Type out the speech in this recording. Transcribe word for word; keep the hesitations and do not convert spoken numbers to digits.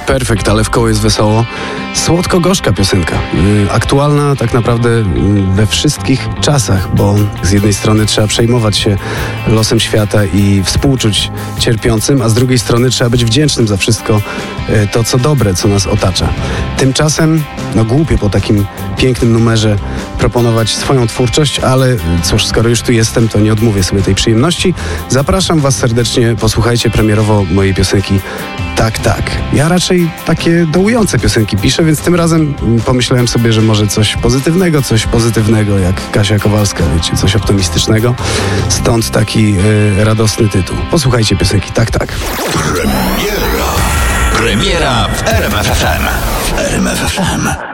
Perfekt, ale w koło jest wesoło. Słodko-gorzka piosenka. Aktualna tak naprawdę we wszystkich czasach, bo z jednej strony trzeba przejmować się losem świata i współczuć cierpiącym, a z drugiej strony trzeba być wdzięcznym za wszystko to, co dobre, co nas otacza. Tymczasem, no głupio po takim pięknym numerze proponować swoją twórczość, ale cóż, skoro już tu jestem, to nie odmówię sobie tej przyjemności. Zapraszam Was serdecznie, posłuchajcie premierowo mojej piosenki Tak, tak. Ja raczej takie dołujące piosenki piszę, więc tym razem pomyślałem sobie, że może coś pozytywnego, coś pozytywnego, jak Kasia Kowalska, wiecie, coś optymistycznego. Stąd taki y, radosny tytuł. Posłuchajcie piosenki Tak, tak. Premiera. Premiera w R M F F M. W R M F F M.